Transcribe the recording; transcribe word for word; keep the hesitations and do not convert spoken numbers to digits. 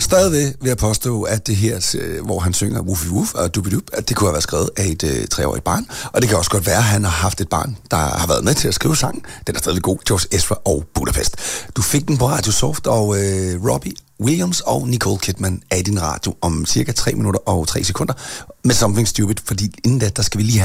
stadigvæk ved at påstå, at det her, hvor han synger Woofy Woof og Dubidup, at det kunne have været skrevet af et øh, treårigt barn. Og det kan også godt være, at han har haft et barn, der har været med til at skrive sangen. Den er stadig god. George Ezra og Budapest. Du fik den på Radio Soft, og øh, Robbie Williams og Nicole Kidman er i din radio om cirka tre minutter og tre sekunder med Something Stupid, fordi inden da, der skal vi lige have